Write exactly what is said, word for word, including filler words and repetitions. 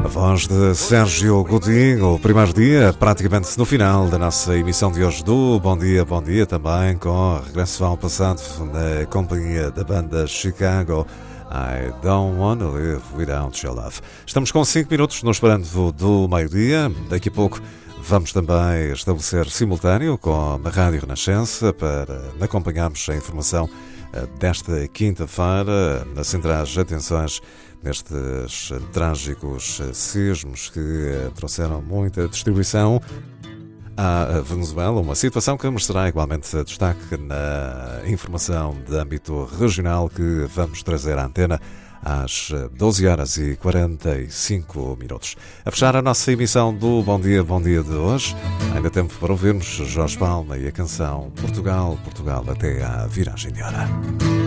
A voz de Sérgio Godinho, o primeiro dia, praticamente no final da nossa emissão de hoje do Bom Dia, Bom Dia, também com regresso ao passado na companhia da banda Chicago. I don't wanna live without your love. Estamos com cinco minutos no esperando do meio-dia. Daqui a pouco vamos também estabelecer simultâneo com a Rádio Renascença para acompanharmos a informação desta quinta-feira nas centrais atenções nestes trágicos sismos que trouxeram muita destruição à Venezuela, uma situação que mostrará igualmente destaque na informação de âmbito regional que vamos trazer à antena às doze horas e quarenta e cinco minutos. A fechar a nossa emissão do Bom Dia, Bom Dia de hoje, ainda tempo para ouvirmos Jorge Palma e a canção Portugal, Portugal até à viragem de hora.